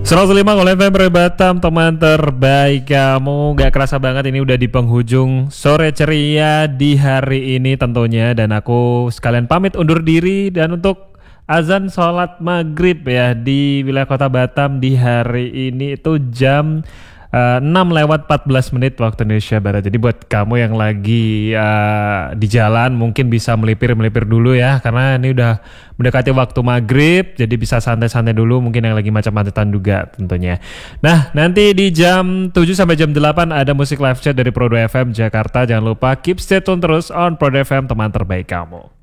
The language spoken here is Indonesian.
105,5 FM Batam, teman terbaik kamu. Gak kerasa banget ini udah di penghujung sore ceria di hari ini tentunya. Dan aku sekalian pamit undur diri. Dan untuk azan sholat maghrib ya di wilayah kota Batam di hari ini itu jam 6:14 waktu Indonesia Barat. Jadi buat kamu yang lagi di jalan mungkin bisa melipir dulu ya, karena ini udah mendekati waktu maghrib, jadi bisa santai-santai dulu. Mungkin yang lagi macam-macetan juga tentunya. Nah, nanti di jam 7 sampai jam 8 ada musik live chat dari Prodo FM Jakarta. Jangan lupa keep stay tune terus on Prodo FM, teman terbaik kamu.